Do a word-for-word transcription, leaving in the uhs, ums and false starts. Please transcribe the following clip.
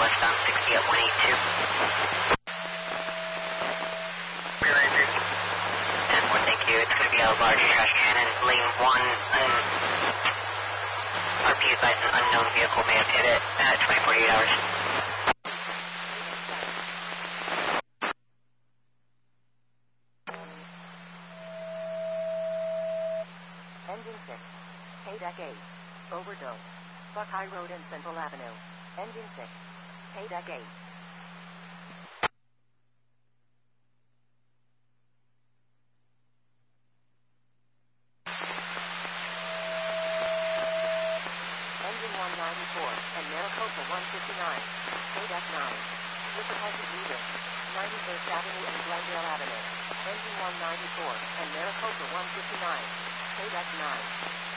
westbound sixty at one eighty-two. Roger. ten four, thank you. It's going to be a large trash can in lane one. Um, R P advised an unknown vehicle may have hit it at twenty forty-eight hours. Engine six, K-Deck eight, overdose, Buckeye Road and Central Avenue. Engine six, K-Deck eight. Engine one ninety-four and Maricopa one fifty-nine, K-Deck nine. Representative leader, ninety-first Avenue and Glendale Avenue. Engine one ninety-four and Maricopa one fifty-nine, K-Deck nine.